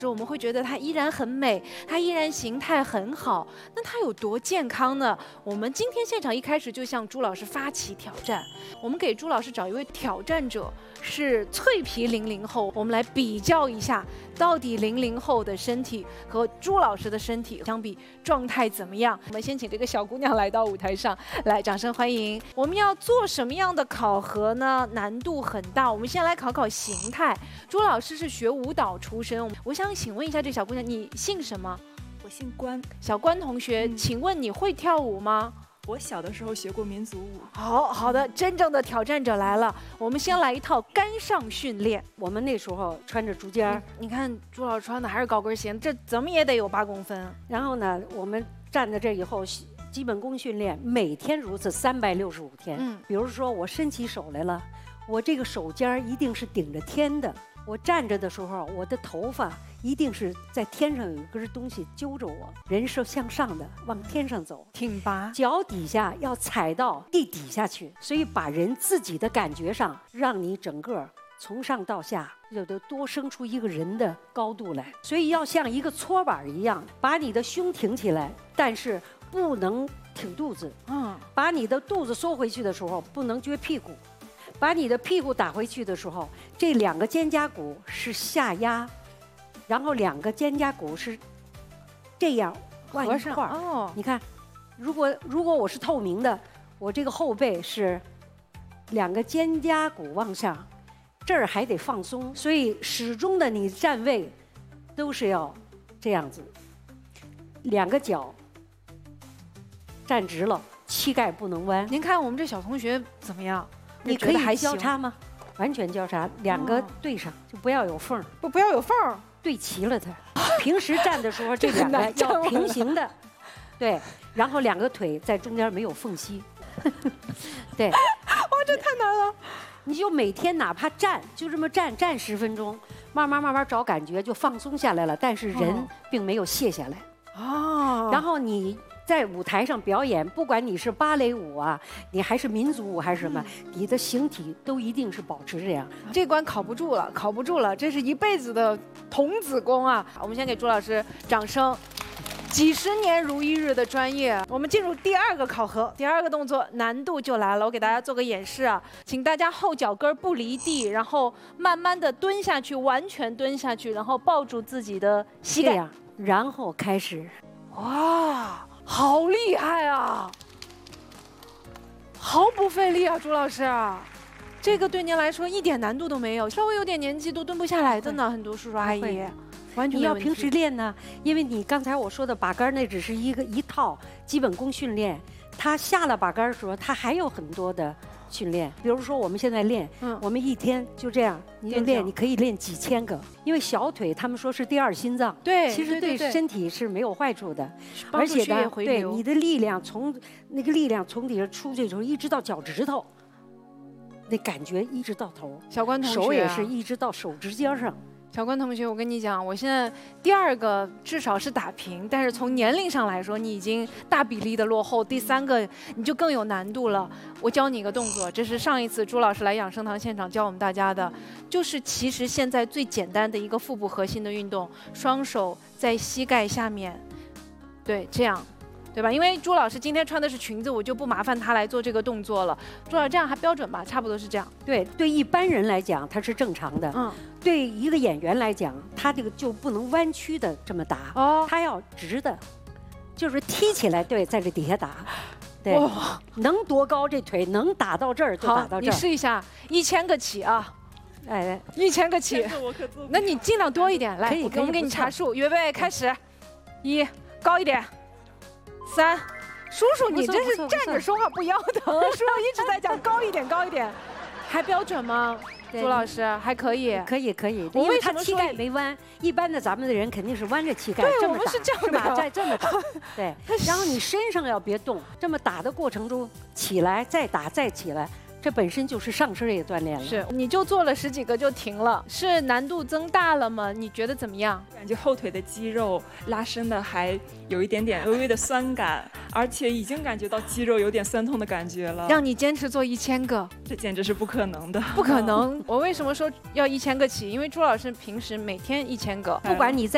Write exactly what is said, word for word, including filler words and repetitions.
我们会觉得它依然很美，它依然形态很好。那它有多健康呢？我们今天现场一开始就向朱老师发起挑战，我们给朱老师找一位挑战者，是脆皮零零后，我们来比较一下，到底零零后的身体和朱老师的身体相比，状态怎么样？我们先请这个小姑娘来到舞台上，来，掌声欢迎。我们要做什么样的考核呢？难度很大，我们先来考考形态。朱老师是学舞蹈出身，我想请问一下这小姑娘，你姓什么？ 我姓关。 小关同学，嗯、请问你会跳舞吗？ 我小的时候学过民族舞。 好好的，真正的挑战者来了。我们先来一套杆上训练。 我们那时候穿着竹尖儿、嗯， 你看朱老师穿的还是高跟鞋，这怎么也得有八公分。 然后呢，我们站在这以后，基本功训练每天如此，三百六十五天。嗯，比如说我伸起手来了，我这个手尖儿一定是顶着天的。我站着的时候，我的头发一定是在天上有一根东西揪着我，人是向上的，往天上走， 挺拔， 脚底下要踩到地底下去，所以把人自己的感觉上，让你整个从上到下就得多生出一个人的高度来，所以要像一个搓板一样，把你的胸挺起来，但是不能挺肚子，嗯，把你的肚子缩回去的时候，不能撅屁股。把你的屁股打回去的时候，这两个肩胛骨是下压，然后两个肩胛骨是这样往一块儿。哦，你看，如果如果我是透明的，我这个后背是两个肩胛骨往上，这儿还得放松，所以始终的你站位都是要这样子，两个脚站直了，膝盖不能弯。 您看我们这小同学怎么样？ 你可以交叉吗？完全交叉，两个对上，就不要有缝儿。 不，不要有缝儿， 对齐了它。平时站的时候，这两个要平行的，对，然后两个腿在中间没有缝隙。对， 哇，这太难了。 你就每天哪怕站，就这么站站十分钟，慢慢慢慢找感觉，就放松下来了。但是人并没有卸下来。哦。然后你。在舞台上表演，不管你是芭蕾舞啊，你还是民族舞还是什么，嗯、你的形体都一定是保持这样。 这关考不住了，考不住了，这是一辈子的童子功啊！我们先给朱老师掌声。几十年如一日的专业，我们进入第二个考核，第二个动作难度就来了。我给大家做个演示啊，请大家后脚跟不离地，然后慢慢的蹲下去，完全蹲下去，然后抱住自己的膝盖， 然后开始。 哇！好厉害啊！毫不费力啊，朱老师，这个对您来说一点难度都没有，稍微有点年纪都蹲不下来的呢，很多叔叔阿姨。 完全你要平时练呢，因为你刚才我说的把杆那只是一个一套基本功训练，他下了把杆的时候，他还有很多的训练。比如说我们现在练，嗯，我们一天就这样，你就练，你可以练几千个，因为小腿他们说是第二心脏， 对， 其实对身体是没有坏处的，而且呢，对你的力量从那个力量从底下出去的时候，一直到脚趾头，那感觉一直到头。 小关同学， 手也是一直到手指尖上。 小关同学，我跟你讲，我现在第二个至少是打平，但是从年龄上来说，你已经大比例的落后。第三个你就更有难度了。我教你一个动作，这是上一次朱老师来养生堂现场教我们大家的，就是其实现在最简单的一个腹部核心的运动，双手在膝盖下面，对，这样。对吧？因为朱老师今天穿的是裙子，我就不麻烦他来做这个动作了。朱老师这样还标准吧？差不多是这样。 对，对一般人来讲，他是正常的。嗯。对一个演员来讲，他这个就不能弯曲的这么打。哦。他要直的，就是踢起来，对，在这底下打。对。哦、能多高这腿能打到这儿就打到这儿。 你试一下，一千个起啊！ 哎， 一千个起。 我可做。 那你尽量多一点，来，我我们给你查数，预备开始，一高一点。三，叔叔，你这是站着说话不腰疼。叔叔一直在讲高一点，高一点，还标准吗？朱老师还可以， 可以可以。因为他膝盖没弯，一般的咱们的人肯定是弯着膝盖， 对，我们是这样的， 在这么打，对。然后你身上要别动，这么打的过程中起来再打再起来。这本身就是上身也锻炼了， 是，你就做了十几个就停了，是难度增大了吗？你觉得怎么样？ 感觉后腿的肌肉拉伸的还有一点点微微的酸感，而且已经感觉到肌肉有点酸痛的感觉了。 让你坚持做一千个， 这简直是不可能的。 不可能！我为什么说要一千个起？因为朱老师平时每天一千个， 不管你在。